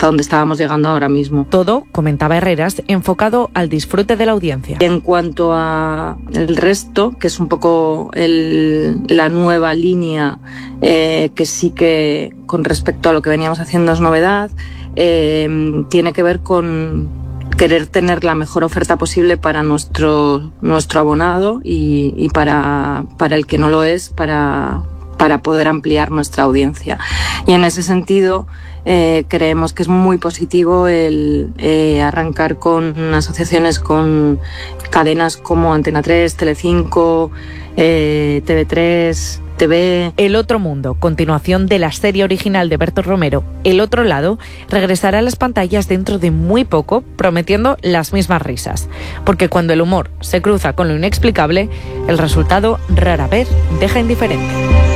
hasta donde estábamos llegando ahora mismo. Todo, comentaba Herreras, enfocado al disfrute de la audiencia. En cuanto a el resto, que es un poco la nueva línea, que sí que con respecto a lo que veníamos haciendo es novedad, tiene que ver con querer tener la mejor oferta posible para nuestro abonado y para el que no lo es, para poder ampliar nuestra audiencia. Y en ese sentido creemos que es muy positivo el arrancar con asociaciones con cadenas como Antena 3, Telecinco, TV3, TV. El otro mundo, continuación de la serie original de Berto Romero, El otro lado, regresará a las pantallas dentro de muy poco, prometiendo las mismas risas. Porque cuando el humor se cruza con lo inexplicable, el resultado rara vez deja indiferente.